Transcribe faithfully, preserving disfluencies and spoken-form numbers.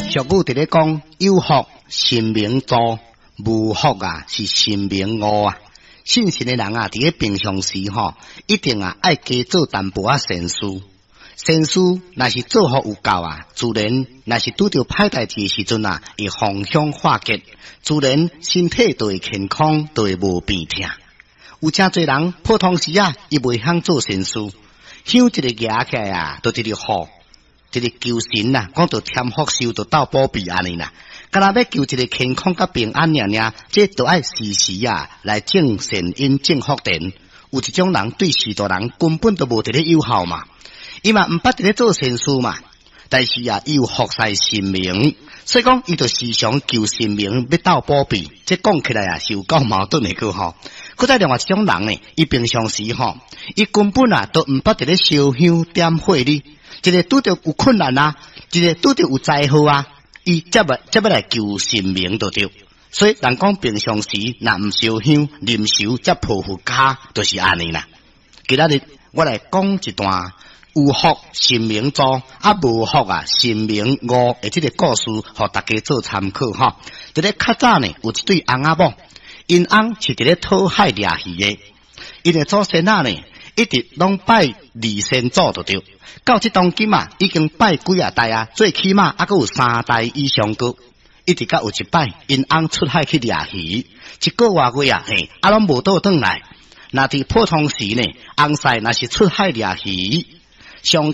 俗语伫咧讲，有福神明助，无福啊是神明误啊。信神的人啊，伫咧平常时吼，一定啊爱加做淡薄仔善事。善事若是做好有够啊，自然若是拄着歹代志时阵啊，会逢凶化吉，自然身体就会健康，就会无病痛。有真侪人普通时啊，伊袂晓做善事，香一个夹起来啊，就直直好。一个求神呐，讲到添福寿，就斗保庇安尼啦。敢若要求一个健康甲平安尔尔，这都爱时时啊来种善因、种福田。有一种人对许多人根本都无伫咧有效嘛，伊嘛毋捌伫咧做善事嘛。但是啊，伊有服侍神明，所以讲伊就时常求神明要斗保庇。这讲起来啊，是有够矛盾的个吼。搁再另外一种人呢，伊平常时吼，伊根本啊都毋捌伫咧烧香点火哩。一个拄着有困难啊，一个拄着有灾祸啊，伊则要则要来求神明就对。所以人讲平常时若毋烧香，临时则抱负家，就是安尼啦。今仔日我来讲一段有福神明助，啊无福啊神明误的这个故事，互大家做参考哈。伫咧较早呢，有一对翁仔某，因翁是伫咧讨海掠鱼的，因的祖先仔呢，一直拢拜二先祖就对。到这当今啊，已经拜几啊代啊，最起码还佫有三代以上个，一直到有一摆，因翁出海去掠鱼，一个月月啊，嘿，啊拢无倒转来。那伫普通时呢，翁婿若是出海掠鱼，上